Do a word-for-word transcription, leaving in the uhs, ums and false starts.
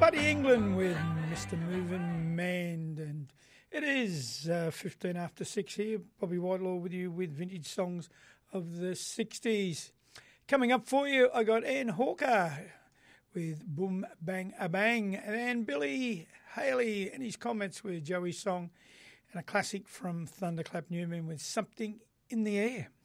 Buddy England with Mister Movin' Man, and it is uh, fifteen after six here. Bobby Whitelaw with you with vintage songs of the sixties. Coming up for you, I got Ian Hawker with Boom Bang A Bang, and Billy Haley and his comments with Joey's song, and a classic from Thunderclap Newman with Something in the Air.